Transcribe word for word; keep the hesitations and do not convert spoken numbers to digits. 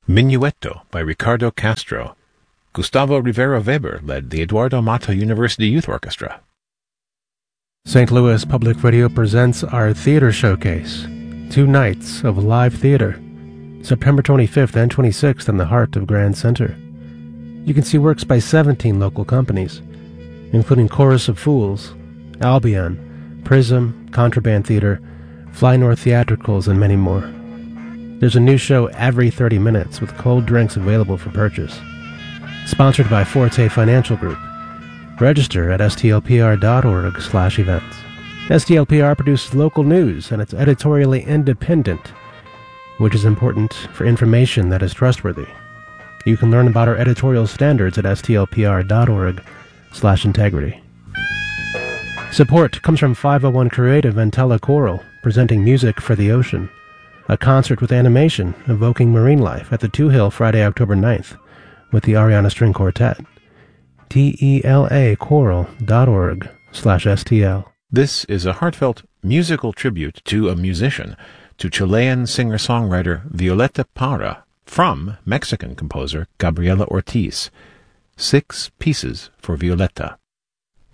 Minuetto by Ricardo Castro. Gustavo Rivera Weber led the Eduardo Mata University Youth Orchestra. Saint Louis Public Radio presents our theater showcase. Two nights of live theater. September twenty-fifth and twenty-sixth in the heart of Grand Center. You can see works by seventeen local companies, including Chorus of Fools, Albion, Prism, Contraband Theater, Fly North Theatricals, and many more. There's a new show every thirty minutes with cold drinks available for purchase. Sponsored by Forte Financial Group. Register at stlpr.org slash events. S T L P R produces local news and it's editorially independent, which is important for information that is trustworthy. You can learn about our editorial standards at stlpr.org slash integrity. Support comes from five oh one Creative and Telechoral, presenting Music for the Ocean, a concert with animation evoking marine life at the Two Hill Friday, October ninth, with the Ariana String Quartet. T E L A choral dot org slash S T L. This is a heartfelt musical tribute to a musician, to Chilean singer-songwriter Violeta Parra, from Mexican composer Gabriela Ortiz. Six pieces for Violeta.